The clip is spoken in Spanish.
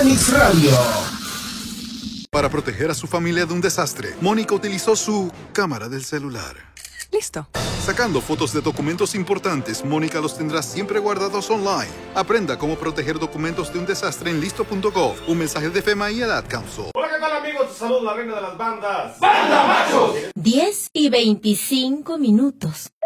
Fénix Radio. Para proteger a su familia de un desastre, Mónica utilizó su cámara del celular. Listo. Sacando fotos de documentos importantes, Mónica los tendrá siempre guardados online. Aprenda cómo proteger documentos de un desastre en listo.gov. Un mensaje de FEMA y el Ad Council. Hola, ¿qué tal, amigos? Saludos, la reina de las bandas. ¡Banda Machos! 10:25.